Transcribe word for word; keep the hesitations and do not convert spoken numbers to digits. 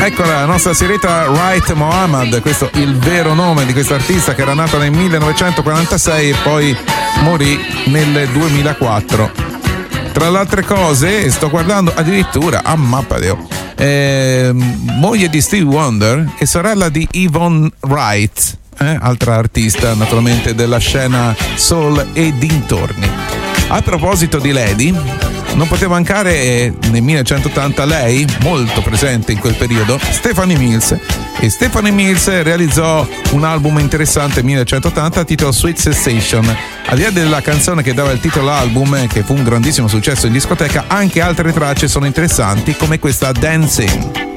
Eccola la nostra Sireta Wright Mohammad, questo è il vero nome di questo artista, che era nato nel millenovecentoquarantasei e poi morì nel duemilaquattro. Tra le altre cose, sto guardando addirittura a mappa Dio, eh, moglie di Stevie Wonder e sorella di Yvonne Wright, eh, altra artista naturalmente della scena soul e dintorni. A proposito di Lady, non poteva mancare eh, nel millenovecentottanta lei, molto presente in quel periodo, Stephanie Mills. E Stephanie Mills realizzò un album interessante nel millenovecentottanta titolo Sweet Sensation. Al di là della canzone che dava il titolo all'album, che fu un grandissimo successo in discoteca, anche altre tracce sono interessanti, come questa Dancing.